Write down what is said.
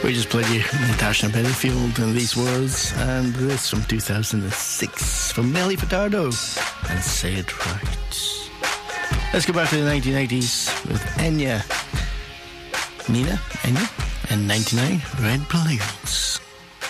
We just played you Natasha Bedingfield and These Words, and this from 2006 from Nelly Furtado and Say It Right. Let's go back to the 1980s with Enya, and 99 Red Balloons.